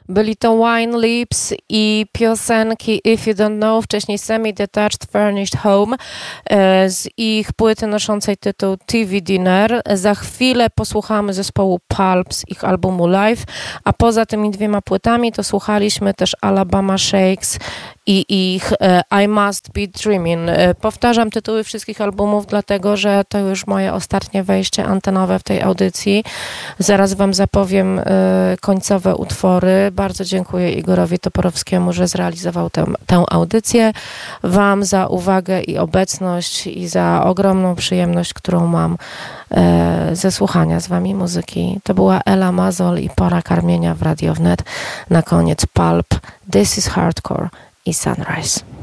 Byli to Wine Lips i piosenki If You Don't Know, wcześniej Semi-Detached Furnished Home z ich płyty noszącej tytuł TV Dinner. Za chwilę posłuchamy zespołu Pulp z ich albumu Live, a poza tymi dwiema płytami to słuchaliśmy też Alabama Shakes i ich I Must Be Dreaming. Powtarzam tytuły wszystkich albumów, dlatego że to już moje ostatnie wejście antenowe w tej audycji. Zaraz wam zapowiem końcowe utwory. Bardzo dziękuję Igorowi Toporowskiemu, że zrealizował tę audycję. Wam za uwagę i obecność i za ogromną przyjemność, którą mam ze słuchania z wami muzyki. To była Ela Mazol i Pora Karmienia w Radio Wnet. Na koniec Pulp, This is Hardcore i Sunrise.